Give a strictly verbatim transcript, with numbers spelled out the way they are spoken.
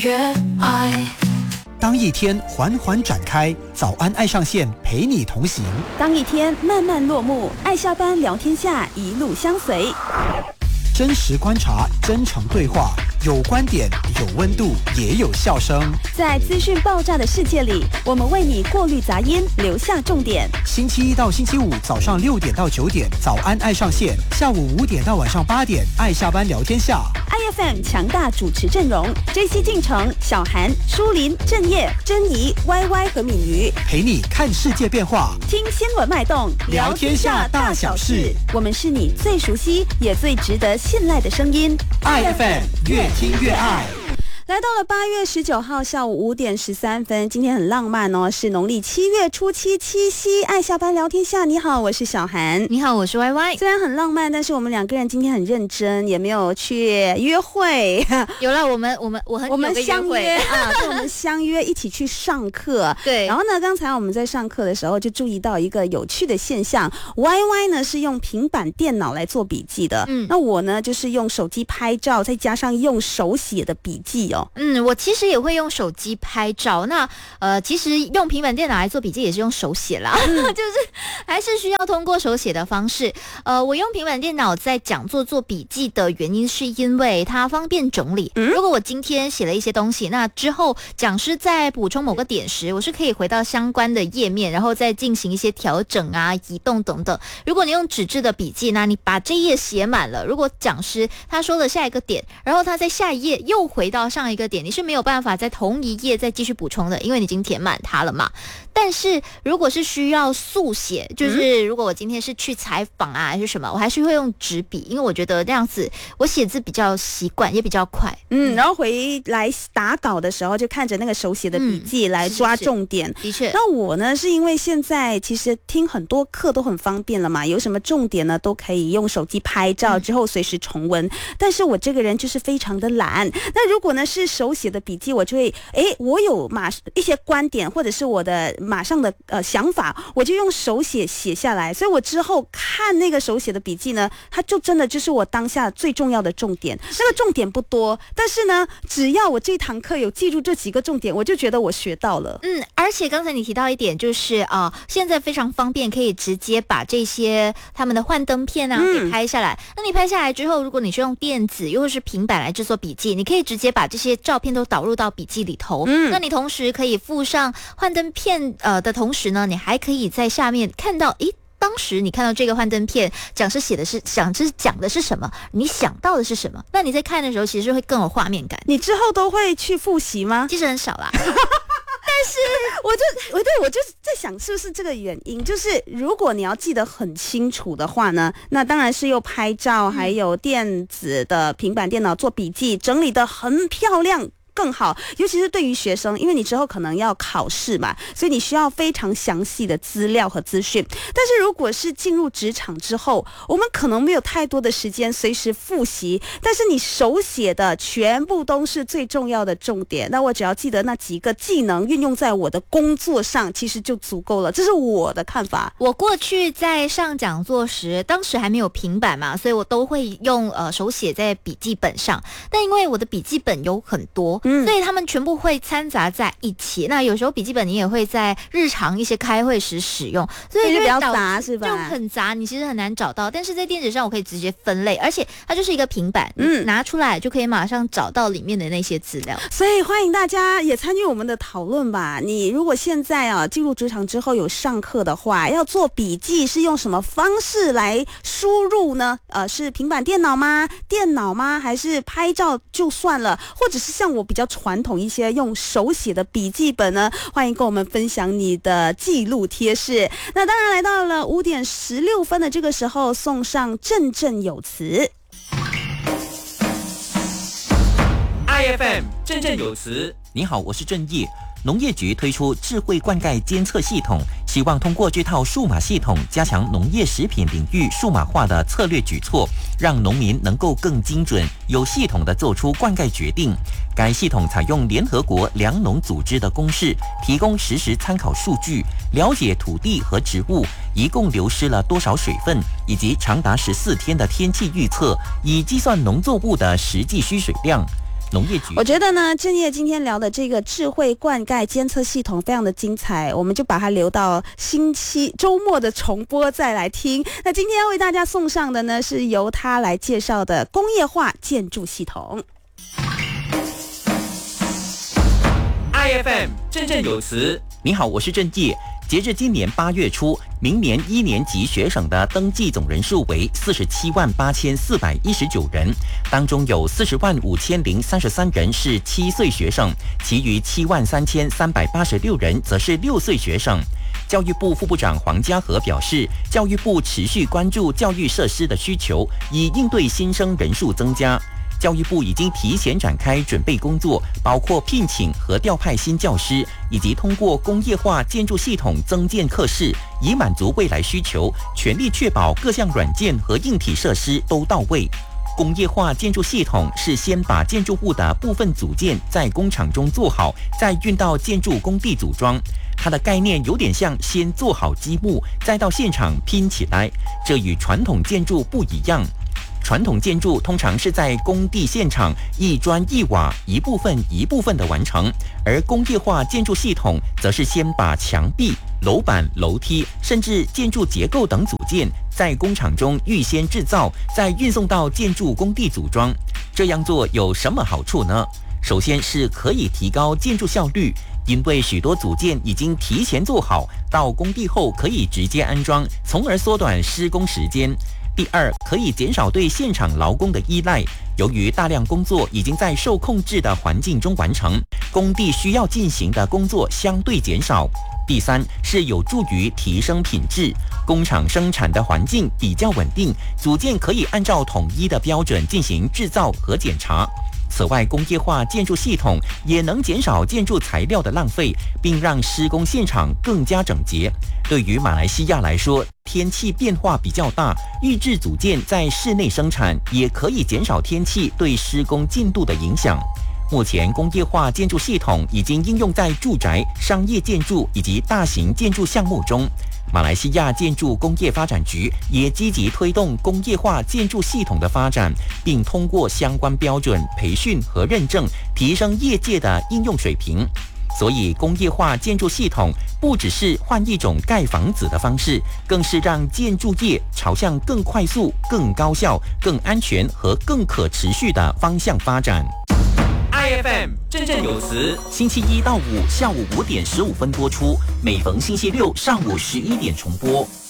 越爱。 当一天缓缓展开，早安爱上线陪你同行； 当一天慢慢落幕，爱下班聊天下一路相随。 真实观察，真诚对话，有观点，有温度，也有笑声。 在资讯爆炸的世界里，我们为你过滤杂音，留下重点。 星期一到星期五早上六点到九点，早安爱上线；下午五点到晚上八点，爱下班聊天下。 I F M 强大主持阵容 ：J C 进城、小韩、舒林、郑业、珍妮、Y Y 和敏瑜， 陪你看世界变化， 听新闻脉动， 聊天下大小事。 我们是你最熟悉也最值得信赖的声音。 I F M 越听越爱。 来到了八月十九号下午五点十三分，今天很浪漫哦，是农历七月初七，七夕。爱下班聊天下，你好，我是小韩。 你好，我是 Y Y。 虽然很浪漫，但是我们两个人今天很认真，也没有去约会。 有了，我们我们我很我们相约啊，对，我们相约一起去上课。 对， 然后呢，刚才我们在上课的时候就注意到一个有趣的现象 ，Y Y 呢是用平板电脑来做笔记的，嗯，那我呢就是用手机拍照，再加上用手写的笔记哦。 嗯，我其实也会用手机拍照。那呃，其实用平板电脑来做笔记也是用手写啦，嗯、就是还是需要通过手写的方式。呃，我用平板电脑在讲座做笔记的原因是因为它方便整理。嗯、如果我今天写了一些东西，那之后讲师在补充某个点时，我是可以回到相关的页面，然后再进行一些调整啊、移动等等。如果你用纸质的笔记，那你把这一页写满了，如果讲师他说了下一个点，然后他在下一页又回到上一个点，你是没有办法在同一页再继续补充的，因为你已经填满它了嘛。但是如果是需要速写，就是如果我今天是去采访啊还是什么，我还是会用纸笔，因为我觉得这样子我写字比较习惯，也比较快。 嗯，然后回来打稿的时候就看着那个手写的笔记来抓重点。 嗯、的确。 那我呢是因为现在其实听很多课都很方便了嘛，有什么重点呢都可以用手机拍照之后随时重温。嗯、但是我这个人就是非常的懒。那如果呢是手写的笔记，我就会诶我有马一些观点或者是我的马上的呃想法，我就用手写写下来，所以我之后看那个手写的笔记呢，它就真的就是我当下最重要的重点。那个重点不多，但是呢，只要我这堂课有记住这几个重点，我就觉得我学到了。 嗯，而且刚才你提到一点，就是啊、呃，现在非常方便，可以直接把这些他们的幻灯片啊给拍下来。嗯、那你拍下来之后，如果你是用电子又或是平板来制作笔记，你可以直接把这些照片都导入到笔记里头。嗯，那你同时可以附上幻灯片呃的同时呢，你还可以在下面看到，诶。当时你看到这个幻灯片，讲师写的是讲师讲的是什么，你想到的是什么？那你在看的时候，其实会更有画面感。 你之后都会去复习吗？ 其实很少啦。但是我就我对我就是在想，是不是这个原因？就是如果你要记得很清楚的话呢，那当然是用拍照，还有电子的平板电脑做笔记，整理得很漂亮。更好，尤其是对于学生，因为你之后可能要考试嘛，所以你需要非常详细的资料和资讯。但是如果是进入职场之后，我们可能没有太多的时间随时复习，但是你手写的全部都是最重要的重点，那我只要记得那几个技能运用在我的工作上，其实就足够了。这是我的看法。 我过去在上讲座时，当时还没有平板嘛，所以我都会用呃手写在笔记本上，但因为我的笔记本有很多，嗯，所以他们全部会掺杂在一起。那有时候笔记本你也会在日常一些开会时使用，所以就比较杂是吧？ 就很杂，你其实很难找到。但是在电子上我可以直接分类，而且它就是一个平板，嗯，拿出来就可以马上找到里面的那些资料。 所以欢迎大家也参与我们的讨论吧。你如果现在啊进入职场之后有上课的话，要做笔记是用什么方式来输入呢？呃，是平板电脑吗？电脑吗？还是拍照就算了？或者是像我比较传统一些用手写的笔记本呢？欢迎跟我们分享你的记录贴士。那当然来到了五点十六分的这个时候，送上振振有词。 I F M 振振有词。 你好，我是郑毅。农业局推出智慧灌溉监测系统，希望通过这套数码系统加强农业食品领域数码化的策略举措，让农民能够更精准、有系统地做出灌溉决定。该系统采用联合国粮农组织的公式，提供实时参考数据，了解土地和植物一共流失了多少水分，以及长达十四天的天气预测，以计算农作物的实际需水量。 农业局。 我觉得呢，正业今天聊的这个智慧灌溉监测系统非常的精彩，我们就把它留到星期周末的重播再来听。那今天要为大家送上的呢，是由他来介绍的工业化建筑系统。 I F M 振振有词。 你好，我是郑业。截至今年八月初，明年一年级学生的登记总人数为四十七万八千四百一十九人，当中有四十万五千零三十三人是七岁学生，其余七万三千三百八十六人则是六岁学生。教育部副部长黄家和表示，教育部持续关注教育设施的需求，以应对新生人数增加。教育部已经提前展开准备工作，包括聘请和调派新教师，以及通过工业化建筑系统增建课室，以满足未来需求，全力确保各项软件和硬体设施都到位。工业化建筑系统是先把建筑物的部分组件在工厂中做好，再运到建筑工地组装。它的概念有点像先做好积木，再到现场拼起来，这与传统建筑不一样。传统建筑通常是在工地现场一砖一瓦一部分一部分的完成，而工业化建筑系统则是先把墙壁、楼板、楼梯甚至建筑结构等组件在工厂中预先制造，再运送到建筑工地组装。这样做有什么好处呢？首先是可以提高建筑效率，因为许多组件已经提前做好，到工地后可以直接安装，从而缩短施工时间。第二，可以减少对现场劳工的依赖，由于大量工作已经在受控制的环境中完成，工地需要进行的工作相对减少。第三，是有助于提升品质，工厂生产的环境比较稳定，组件可以按照统一的标准进行制造和检查。此外，工业化建筑系统也能减少建筑材料的浪费，并让施工现场更加整洁。对于马来西亚来说，天气变化比较大，预制组件在室内生产也可以减少天气对施工进度的影响。目前，工业化建筑系统已经应用在住宅、商业建筑以及大型建筑项目中。马来西亚建筑工业发展局也积极推动工业化建筑系统的发展，并通过相关标准培训和认证，提升业界的应用水平。所以，工业化建筑系统不只是换一种盖房子的方式，更是让建筑业朝向更快速、更高效、更安全和更可持续的方向发展。 I F M 振振有词， 星期一到五下午五点十五分播出，每逢星期六上午十一点重播。